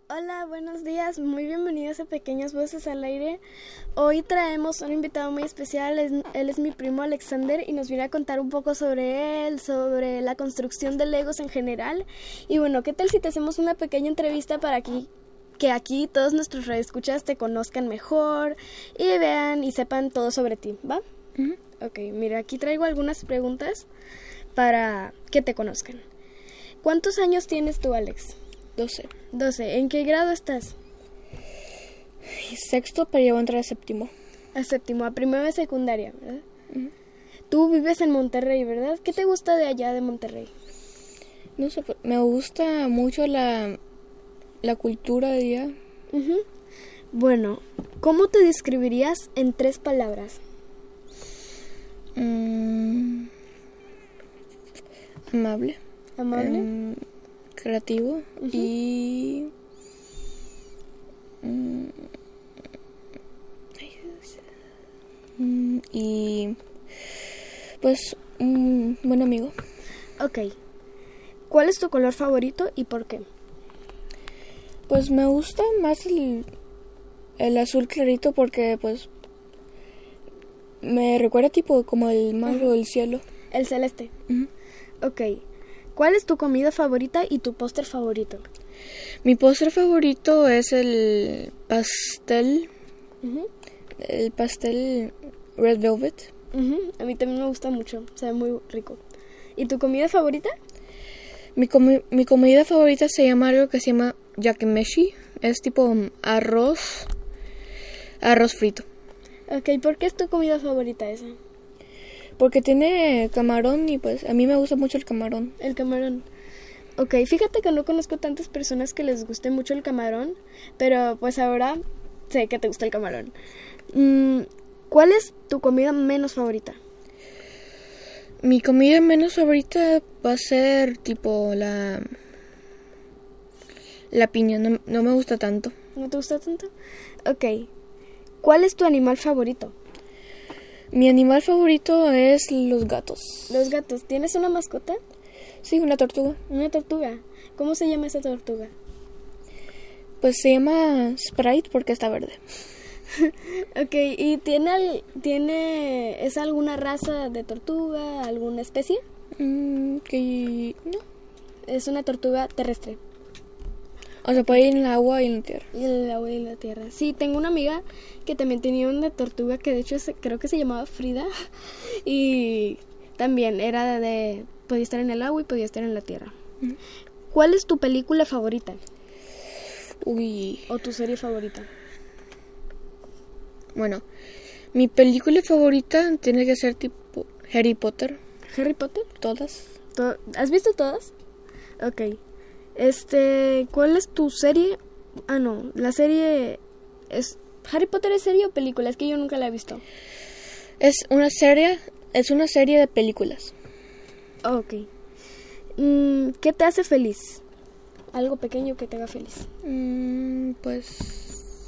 Hola, buenos días, muy bienvenidos a Pequeñas Voces al Aire. Hoy traemos un invitado muy especial, él es mi primo Alexander y nos viene a contar un poco sobre él, sobre la construcción de Legos en general. Y bueno, ¿qué tal si te hacemos una pequeña entrevista para que aquí todos nuestros radioescuchas te conozcan mejor y vean y sepan todo sobre ti, ¿va? Ok, mira, aquí traigo algunas preguntas para que te conozcan. ¿Cuántos años tienes tú, Alex? 12. ¿En qué grado estás? Sexto, pero ya voy a entrar a séptimo. A séptimo, a primero de secundaria, ¿verdad? Tú vives en Monterrey, ¿verdad? ¿Qué te gusta de allá de Monterrey? No sé, me gusta mucho la cultura de allá. Bueno, ¿cómo te describirías en 3 palabras? Amable. ¿Amable? Creativo y pues un buen amigo. Ok. ¿Cuál es tu color favorito y por qué? Pues me gusta más el azul clarito porque pues me recuerda tipo como el mar o el cielo. El celeste. Ok. ¿Cuál es tu comida favorita y tu póster favorito? Mi póster favorito es el pastel. El pastel Red Velvet. A mí también me gusta mucho, sabe muy rico. ¿Y tu comida favorita? Mi comida favorita se llama algo que se llama yakimeshi. Es tipo arroz frito. Ok, ¿por qué es tu comida favorita esa? Porque tiene camarón y pues a mí me gusta mucho el camarón. El camarón. Ok, fíjate que no conozco tantas personas que les guste mucho el camarón, pero pues ahora sé que te gusta el camarón. ¿Cuál es tu comida menos favorita? Mi comida menos favorita va a ser tipo la piña. No me gusta tanto. ¿No te gusta tanto? Ok. ¿Cuál es tu animal favorito? Mi animal favorito es los gatos. Los gatos. ¿Tienes una mascota? Sí, una tortuga. Una tortuga. ¿Cómo se llama esa tortuga? Pues se llama Sprite porque está verde. Ok, ¿y es alguna raza de tortuga, alguna especie? Que no. Es una tortuga terrestre. O sea, puede ir en el agua y en la tierra. Y en el agua y en la tierra. Sí, tengo una amiga que también tenía una tortuga que de hecho creo que se llamaba Frida. Y también podía estar en el agua y podía estar en la tierra. ¿Cuál es tu película favorita? ¿O tu serie favorita? Bueno, mi película favorita tiene que ser tipo Harry Potter. ¿Harry Potter? Todas. ¿Has visto todas? Ok. ¿Cuál es tu serie? Ah, no, la serie es... ¿Harry Potter es serie o película? Es que yo nunca la he visto. Es una serie de películas. Ok. ¿Qué te hace feliz? Algo pequeño que te haga feliz. Pues...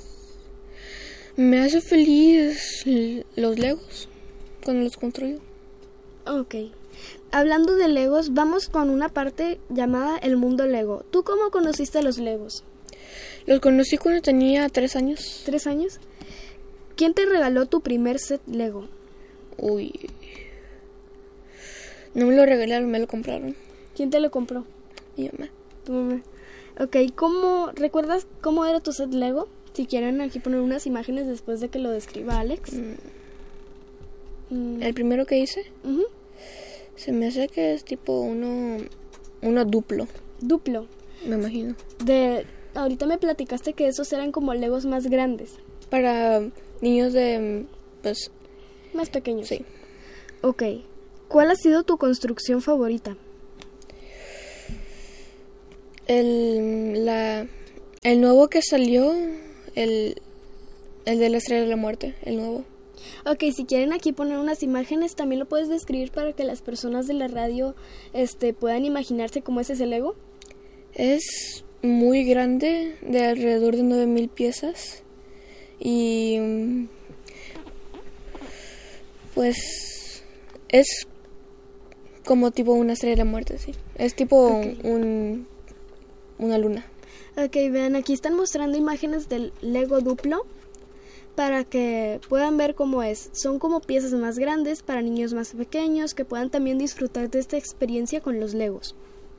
me hace feliz los Legos cuando los construyo. Ok. Hablando de Legos, vamos con una parte llamada el mundo Lego. ¿Tú cómo conociste a los Legos? Los conocí cuando tenía 3 años. ¿3 años? ¿Quién te regaló tu primer set Lego? No me lo regalaron, me lo compraron. ¿Quién te lo compró? Mi mamá. Tu mamá. Ok, ¿recuerdas cómo era tu set Lego? Si quieren aquí poner unas imágenes después de que lo describa Alex. El primero que hice, se me hace que es tipo uno duplo. Duplo. Me imagino. Ahorita me platicaste que esos eran como Legos más grandes. Para niños de, pues... más pequeños. Sí. Ok. ¿Cuál ha sido tu construcción favorita? El nuevo que salió, el de la Estrella de la Muerte, el nuevo. Ok, si quieren aquí poner unas imágenes, también lo puedes describir para que las personas de la radio puedan imaginarse cómo es ese Lego. Es muy grande, de alrededor de 9,000 piezas. Y pues es como tipo una estrella de la muerte, sí. Es tipo una luna. Ok, vean, aquí están mostrando imágenes del Lego Duplo para que puedan ver cómo es. Son como piezas más grandes para niños más pequeños que puedan también disfrutar de esta experiencia con los Legos.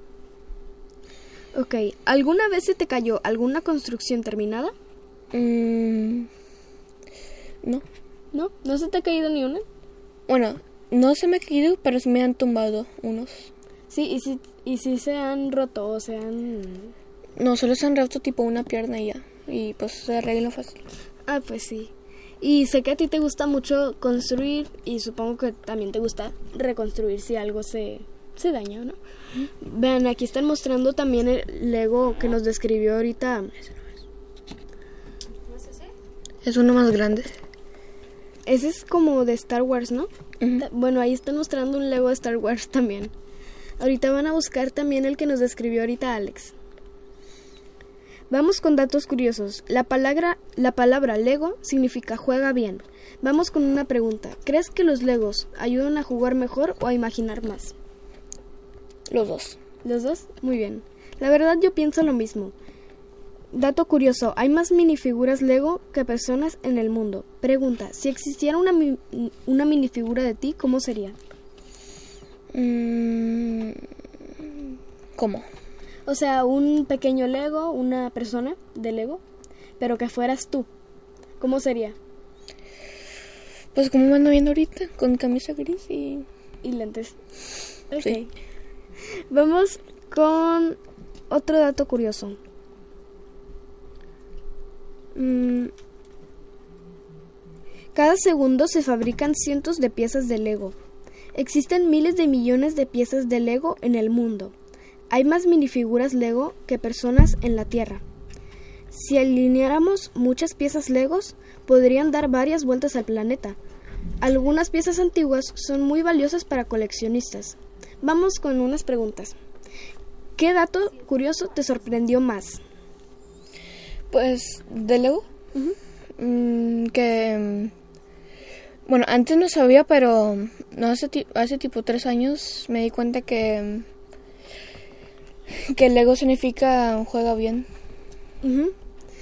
Ok, ¿alguna vez se te cayó alguna construcción terminada? No. ¿No? ¿No se te ha caído ni una? Bueno, no se me ha caído, pero se me han tumbado unos. Sí, y si se han roto o se han... No, solo se han roto tipo una pierna y ya. Y pues se arregla fácil. Ah, pues sí. Y sé que a ti te gusta mucho construir y supongo que también te gusta reconstruir si algo se daña, ¿no? Vean, aquí están mostrando también el Lego que nos describió ahorita. Es uno más grande. Ese es como de Star Wars, ¿no? Uh-huh. Bueno, ahí están mostrando un Lego de Star Wars también. Ahorita van a buscar también el que nos describió ahorita Alex. Vamos con datos curiosos. La palabra Lego significa juega bien. Vamos con una pregunta. ¿Crees que los Legos ayudan a jugar mejor o a imaginar más? Los dos. ¿Los dos? Muy bien. La verdad yo pienso lo mismo. Dato curioso, hay más minifiguras Lego que personas en el mundo. Pregunta, si existiera una minifigura de ti, ¿cómo sería? ¿Cómo? O sea, un pequeño Lego, una persona de Lego, pero que fueras tú. ¿Cómo sería? Pues como me ando viendo ahorita, con camisa gris y lentes. Ok. Sí. Vamos con otro dato curioso. Cada segundo se fabrican cientos de piezas de Lego. Existen miles de millones de piezas de Lego en el mundo. Hay más minifiguras Lego que personas en la Tierra. Si alineáramos muchas piezas Legos, podrían dar varias vueltas al planeta. Algunas piezas antiguas son muy valiosas para coleccionistas. Vamos con unas preguntas. ¿Qué dato curioso te sorprendió más? pues de Lego. Uh-huh. Bueno, antes no sabía, pero no hace tipo 3 años me di cuenta que Lego significa juega bien. Uh-huh.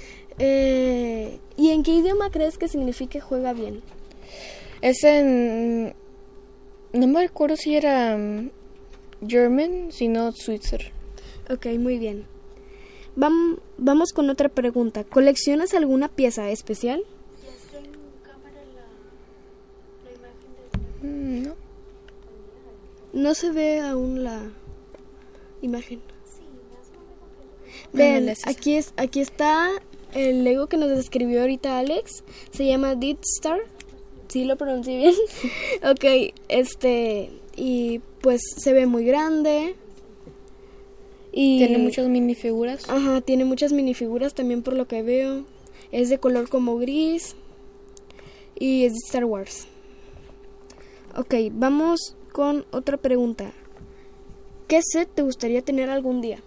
¿Y en qué idioma crees que significa juega bien? Es en... No me acuerdo si era German, sino Switzer. Ok, muy bien. Vamos con otra pregunta. ¿Coleccionas alguna pieza especial? ¿Ya está en cámara la imagen de... No. No se ve aún la imagen. Sí, más o menos. Ven, es esa. aquí está el Lego que nos describió ahorita Alex. Se llama Death Star. ¿Sí lo pronuncié bien? Ok, y pues se ve muy grande. Y Tiene muchas minifiguras. Ajá, tiene muchas minifiguras también por lo que veo. Es de color como gris. Y es de Star Wars. Ok, vamos con otra pregunta. ¿Qué set te gustaría tener algún día?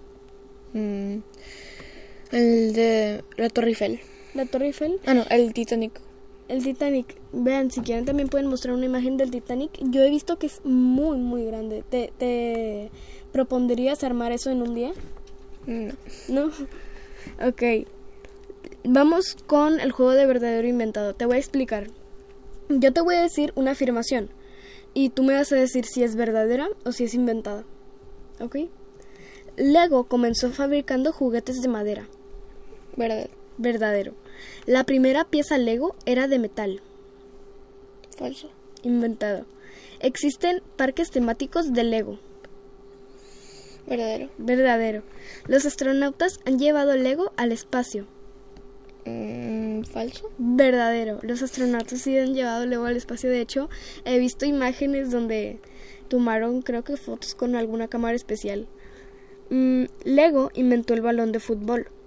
El de la Torre Eiffel. ¿La Torre Eiffel? Ah, no, el Titanic. El Titanic. Vean, si quieren también pueden mostrar una imagen del Titanic. Yo he visto que es muy, muy grande. ¿Te propondrías armar eso en un día? No. ¿No? Ok. Vamos con el juego de verdadero inventado. Te voy a explicar. Yo te voy a decir una afirmación. Y tú me vas a decir si es verdadera o si es inventada. ¿Ok? Lego comenzó fabricando juguetes de madera. ¿Verdad? Verdadero. La primera pieza Lego era de metal. Falso. Inventado. Existen parques temáticos de Lego. Verdadero. Verdadero. Los astronautas han llevado Lego al espacio. Falso. Verdadero. Los astronautas sí han llevado Lego al espacio. De hecho, he visto imágenes donde tomaron, creo que fotos con alguna cámara especial. Lego inventó el balón de fútbol.